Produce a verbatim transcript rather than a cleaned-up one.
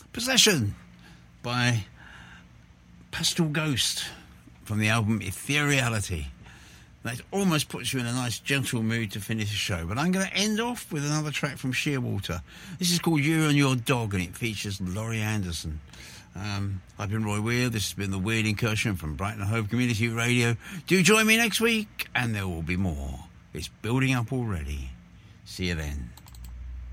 Possession by Pastel Ghost from the album Ethereality. That almost puts you in a nice gentle mood to finish the show, but I'm going to end off with another track from Shearwater. This is called You and Your Dog, and it features Laurie Anderson. Um, I've been Roy Weir. This has been the Weird Incursion from Brighton and Hove Community Radio. Do join me next week, and there will be more. It's building up already. See you then.